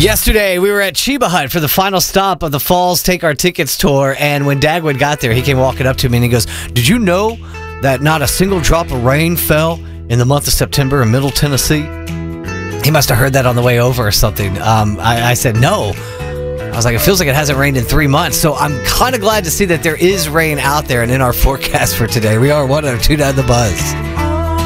Yesterday, we were at Chiba Hut for the final stop of the Falls Take Our Tickets tour, and when Dagwood got there, he came walking up to me and he goes, "Did you know that not a single drop of rain fell in the month of September in Middle Tennessee?" He must have heard that on the way over or something. I said, no. I was like, it feels like it hasn't rained in 3 months, so I'm kind of glad to see that there is rain out there and in our forecast for today. We are 102 down the buzz.